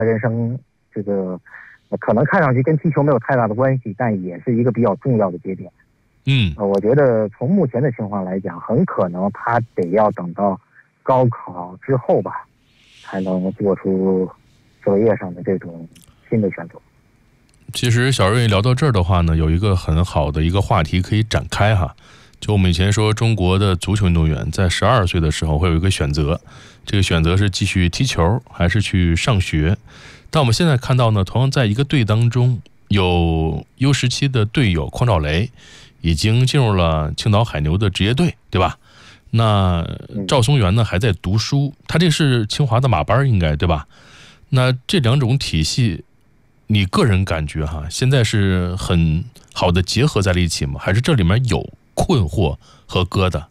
人生这个可能看上去跟踢球没有太大的关系，但也是一个比较重要的节点。我觉得从目前的情况来讲，很可能他得要等到高考之后吧，才能做出择业上的这种新的选择。 其实小瑞聊到这儿的话呢，有一个很好的一个话题可以展开哈。就我们以前说，中国的足球运动员在12岁的时候会有一个选择，这个选择是继续踢球还是去上学。但我们现在看到呢，同样在一个队当中，有 U17的队友匡兆雷已经进入了青岛海牛的职业队，对吧？那赵松元呢还在读书，他这是清华的马班应该，对吧？那这两种体系，你个人感觉哈，现在是很好的结合在了一起吗？还是这里面有困惑和疙瘩？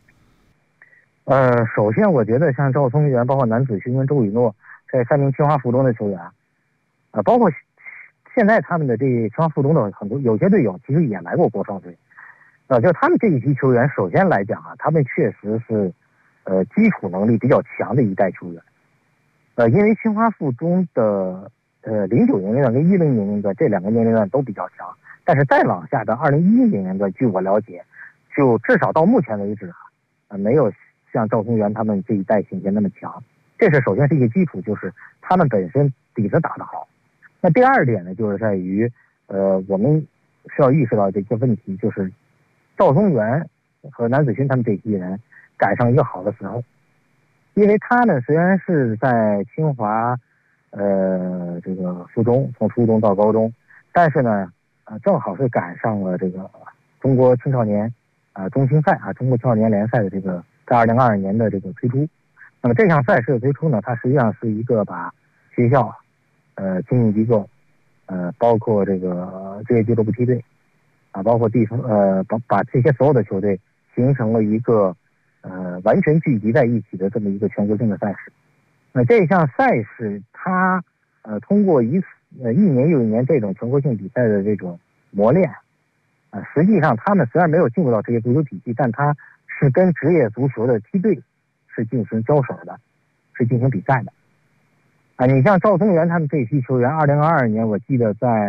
首先我觉得像赵松元，包括南子勋跟周雨诺这3名清华附中的球员，包括现在他们的这清华附中的很多有些队友其实也来过国少队，就他们这一批球员，首先来讲啊，他们确实是基础能力比较强的一代球员。因为清华附中的09年龄段跟10年龄段这2个年龄段都比较强，但是再往下的2011年龄段，据我了解，就至少到目前为止没有像赵松元他们这一代衔接那么强。这是首先是一个基础，就是他们本身底子打得好。那第二点呢，就是在于我们需要意识到这个问题，就是赵松元和南子勋他们这批人赶上一个好的时候。因为他呢虽然是在清华这个附中，从初中到高中，但是呢正好是赶上了这个中国青少年中青赛中国青少年联赛的这个在2022年的这个推出。那么这项赛事的推出呢，它实际上是一个把学校经营机构包括这个职业俱乐部梯队包括地方把这些所有的球队形成了一个完全聚集在一起的这么一个全国性的赛事。那这项赛事它通过一年又一年这种全国性比赛的这种磨练实际上他们虽然没有进入到职业足球体系，但它是跟职业足球的梯队是进行交手的，是进行比赛的。你像赵松元他们这批球员，2022年我记得在